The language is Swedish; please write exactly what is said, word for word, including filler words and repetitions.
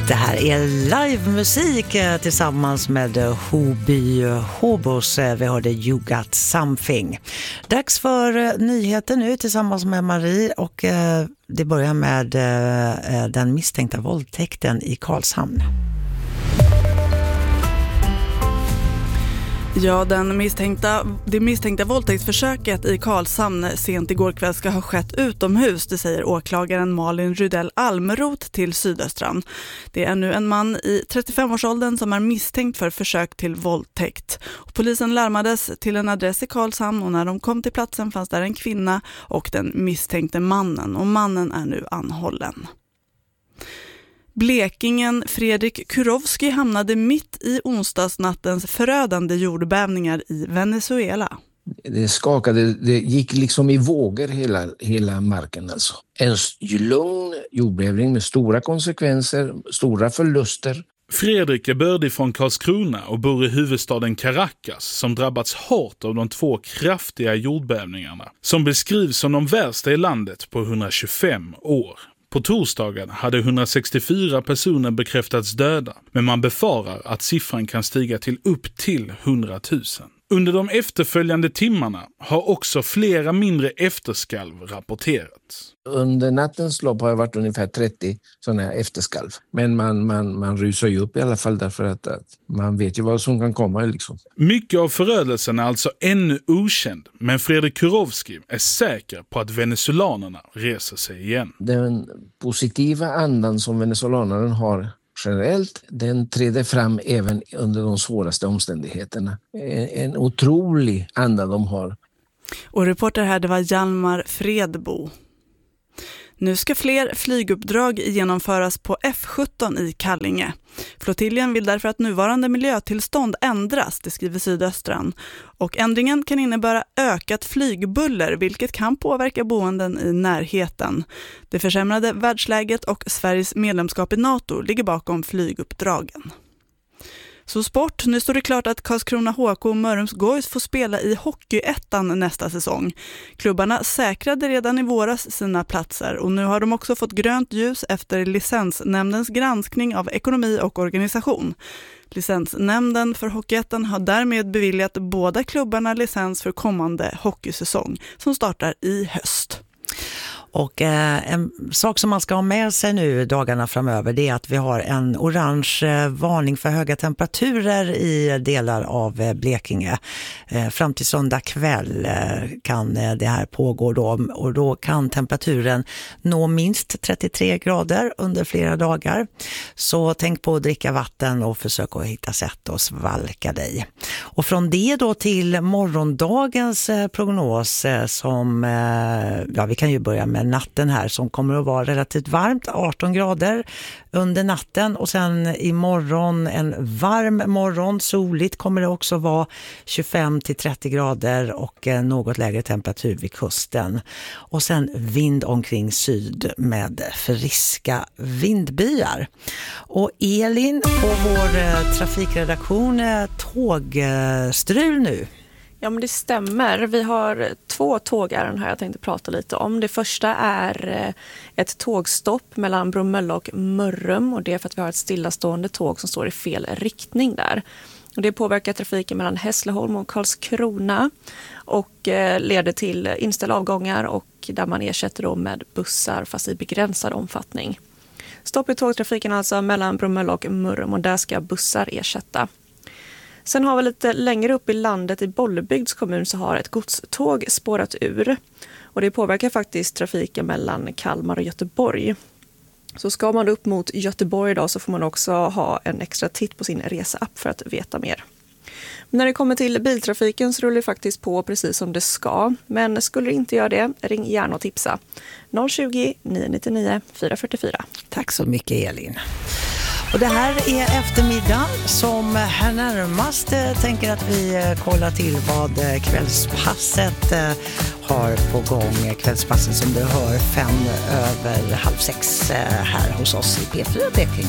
Det här är livemusik tillsammans med Hoby Hobos. Vi hörde You Got Something. Dags för nyheter nu tillsammans med Marie, och det börjar med den misstänkta våldtäkten i Karlshamn. Ja, den misstänkta, det misstänkta våldtäktsförsöket i Karlshamn sent igår kväll ska ha skett utomhus, det säger åklagaren Malin Rydell Almeroth till Sydöstran. Det är nu en man i trettiofem-årsåldern som är misstänkt för försök till våldtäkt. Och polisen larmades till en adress i Karlshamn, och när de kom till platsen fanns där en kvinna och den misstänkte mannen, och mannen är nu anhållen. Blekingen Fredrik Kurowski hamnade mitt i onsdagsnattens förödande jordbävningar i Venezuela. Det skakade, det gick liksom i vågor hela, hela marken alltså. En lugn jordbävning med stora konsekvenser, stora förluster. Fredrik är bördig från Karlskrona och bor i huvudstaden Caracas, som drabbats hårt av de två kraftiga jordbävningarna, som beskrivs som de värsta i landet på hundratjugofem år. På torsdagen hade hundrasextiofyra personer bekräftats döda, men man befarar att siffran kan stiga till upp till hundratusen. Under de efterföljande timmarna har också flera mindre efterskalv rapporterats. Under nattens lopp har det varit ungefär trettio sådana här efterskalv. Men man, man, man rusar ju upp i alla fall, därför att, att man vet ju vad som kan komma. Liksom. Mycket av förödelsen är alltså ännu okänd, men Fredrik Kurowski är säker på att venezolanerna reser sig igen. Den positiva andan som venezolanerna har generellt, den träder fram även under de svåraste omständigheterna. En, en otrolig anda de har. Och reporter här, det var Hjalmar Fredbo. Nu ska fler flyguppdrag genomföras på F sjutton i Kallinge. Flottiljen vill därför att nuvarande miljötillstånd ändras, det skriver Sydöstran. Och ändringen kan innebära ökat flygbuller, vilket kan påverka boenden i närheten. Det försämrade världsläget och Sveriges medlemskap i NATO ligger bakom flyguppdragen. Så sport, nu står det klart att Karlskrona H K och Mörrums Gois får spela i Hockeyettan nästa säsong. Klubbarna säkrade redan i våras sina platser, och nu har de också fått grönt ljus efter licensnämndens granskning av ekonomi och organisation. Licensnämnden för Hockeyettan har därmed beviljat båda klubbarna licens för kommande hockeysäsong som startar i höst. Och eh, en sak som man ska ha med sig nu dagarna framöver, det är att vi har en orange eh, varning för höga temperaturer i delar av eh, Blekinge. Eh, fram till söndag kväll eh, kan eh, det här pågå då, och då kan temperaturen nå minst trettiotre grader under flera dagar. Så tänk på att dricka vatten och försök att hitta sätt att svalka dig. Och från det då till morgondagens eh, prognos eh, som, eh, ja vi kan ju börja med natten här, som kommer att vara relativt varmt, arton grader under natten, och sen imorgon en varm morgon, soligt kommer det också vara tjugofem till trettio grader och något lägre temperatur vid kusten, och sen vind omkring syd med friska vindbyar. Och Elin på vår trafikredaktion, tågstrul nu. Ja, men det stämmer. Vi har två tågärenden här jag tänkte prata lite om. Det första är ett tågstopp mellan Bromölla och Mörrum, och det är för att vi har ett stillastående tåg som står i fel riktning där. Och det påverkar trafiken mellan Hässleholm och Karlskrona och leder till inställda avgångar, och där man ersätter dem med bussar fast i begränsad omfattning. Stopp i tågtrafiken alltså mellan Bromölla och Mörrum, och där ska bussar ersätta. Sen har vi lite längre upp i landet i Bollebygds kommun så har ett godståg spårat ur. Och det påverkar faktiskt trafiken mellan Kalmar och Göteborg. Så ska man upp mot Göteborg idag så får man också ha en extra titt på sin reseapp för att veta mer. Men när det kommer till biltrafiken så rullar det faktiskt på precis som det ska. Men skulle det inte göra det, ring gärna och tipsa. noll tjugo, nio nittionio, fyra fyrtiofyra. Tack så mycket Elin. Och det här är eftermiddag som här närmast tänker att vi kollar till vad kvällspasset har på gång. Kvällspasset som du hör fem över halv sex här hos oss i P fyra Blekinge.